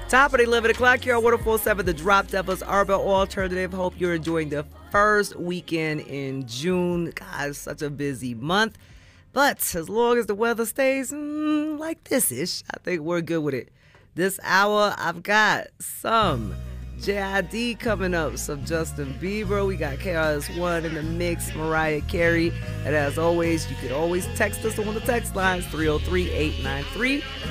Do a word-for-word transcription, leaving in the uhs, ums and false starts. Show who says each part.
Speaker 1: Top of the eleven o'clock here on one oh four point seven The Drop, Devil's Urban Alternative. Hope you're enjoying the first weekend in June. God, it's such a busy month. But as long as the weather stays mm, like this-ish, I think we're good with it. This hour, I've got some J I D coming up, some Justin Bieber. We got K R S One in the mix, Mariah Carey. And as always, you can always text us on the text lines, three oh three, eight nine three,